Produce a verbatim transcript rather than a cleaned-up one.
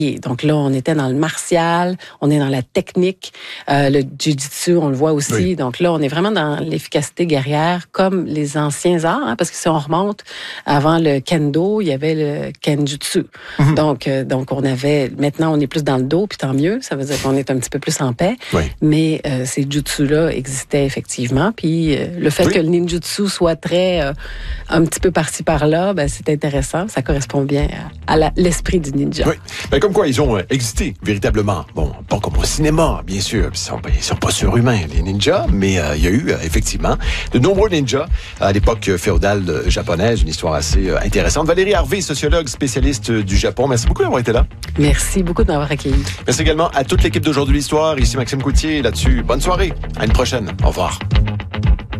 Donc là, on était dans le martial, on est dans la technique, euh, le jiu-jitsu, on le voit aussi. Oui. Donc là, on est vraiment dans l'efficacité guerrière, comme les anciens arts, hein, parce que si on remonte avant le kendo, il y avait le kenjutsu. Mm-hmm. Donc, euh, donc on avait, maintenant, on est plus dans le dos, puis tant mieux, ça veut dire qu'on est un petit peu plus en paix. Oui. Mais euh, ces jutsu-là existaient effectivement. Puis euh, le fait oui. que le ninjutsu soit très, euh, un petit peu par-ci par-là, ben, c'est intéressant. Ça correspond bien à, à la, l'esprit du ninja. Oui. Ben, comme quoi, ils ont euh, existé véritablement. Bon, pas comme au cinéma, bien sûr. Ils sont, ils sont pas surhumains, les ninjas, mais euh, il y a eu, euh, effectivement, de nombreux ninjas à l'époque féodale euh, japonaise. Une histoire assez euh, intéressante. Valérie Harvey, sociologue, spécialiste euh, du Japon. Merci beaucoup d'avoir été là. Merci beaucoup de m'avoir accueilli. Merci également à toute l'équipe d'Aujourd'hui l'Histoire. Ici Maxime Coutier. Là-dessus, bonne soirée. À une prochaine. Au revoir.